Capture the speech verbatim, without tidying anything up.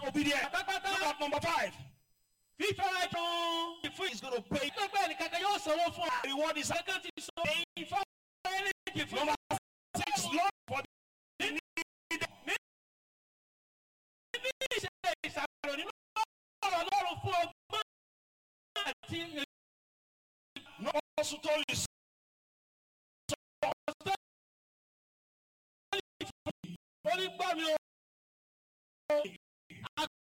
obedience. Look at number five. Fífẹ́ tún. The food is going to pay. Gbogbo ẹnìkankan yóò sanwó fún ọ. Reward is Kankan ti sọ èyí fún ẹnìkì fún number six. Lord for the need. Níbi ìṣẹ̀lẹ̀ ìṣàrò nínú ọ̀rọ̀ Ọlọ́run fún ọgbọ́n àti No also told you. onígbà mi o.